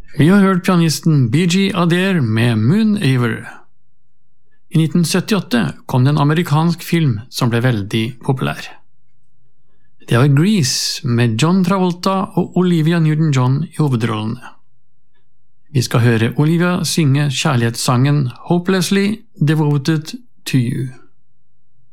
Vi har hørt pianisten B.G. Adair med Moon Aver. I 1978 kom det en amerikansk film som ble veldig populær. Det var Grease med John Travolta og Olivia Newton-John i hovedrollene. Vi skal høre Olivia synge kjærlighetssangen Hopelessly Devoted to You.